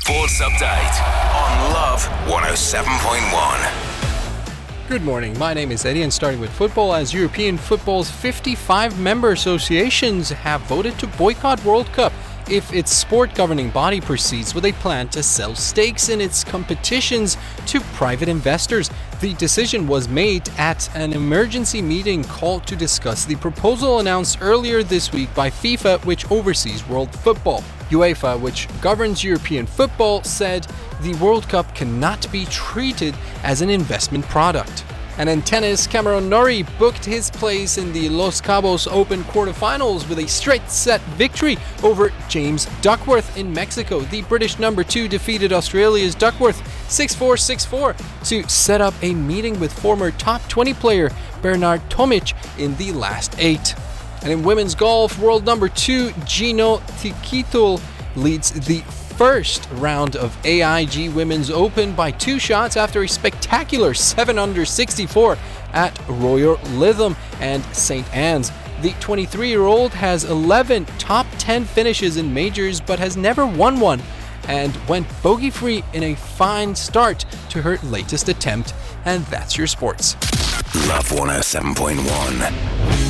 Sports Update on Love 107.1. Good morning, my name is Eddie, and starting with football, as European football's 55 member associations have voted to boycott World Cup if its sport governing body proceeds with a plan to sell stakes in its competitions to private investors. The decision was made at an emergency meeting called to discuss the proposal announced earlier this week by FIFA, which oversees world football. UEFA, which governs European football, said the World Cup cannot be treated as an investment product. And in tennis, Cameron Norrie booked his place in the Los Cabos Open quarterfinals with a straight-set victory over James Duckworth in Mexico. The British number 2 defeated Australia's Duckworth 6-4, 6-4 to set up a meeting with former top 20 player Bernard Tomic in the last 8. And in women's golf, world number 2 Gino Tikitul leads the first round of AIG Women's Open by 2 shots after a spectacular 7-under 64 at Royal Lytham and St. Anne's. The 23-year-old has 11 top 10 finishes in majors but has never won one, and went bogey-free in a fine start to her latest attempt. And that's your sports. Love 107.1.